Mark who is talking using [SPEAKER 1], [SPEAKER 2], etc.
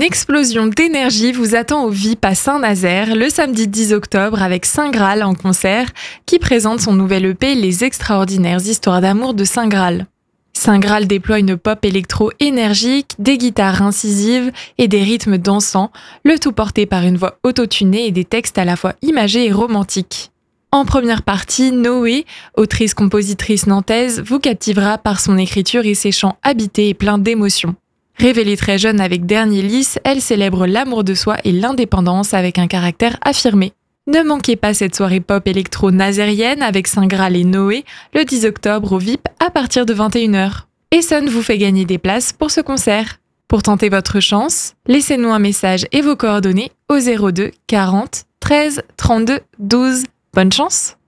[SPEAKER 1] explosion d'énergie vous attend au VIP à Saint-Nazaire le samedi 10 octobre avec Saint Graal en concert qui présente son nouvel EP Les Extraordinaires Histoires d'amour de Saint Graal. Saint Graal déploie une pop électro énergique, des guitares incisives et des rythmes dansants, le tout porté par une voix autotunée et des textes à la fois imagés et romantiques. En première partie, Noé, autrice-compositrice nantaise, vous captivera par son écriture et ses chants habités et pleins d'émotions. Révélée très jeune avec Dernier Lys, elle célèbre l'amour de soi et l'indépendance avec un caractère affirmé. Ne manquez pas cette soirée pop électro nazérienne avec Saint Graal et Noé le 10 octobre au VIP à partir de 21h. Essonne vous fait gagner des places pour ce concert. Pour tenter votre chance, laissez-nous un message et vos coordonnées au 02 40 13 32 12. Bonne chance!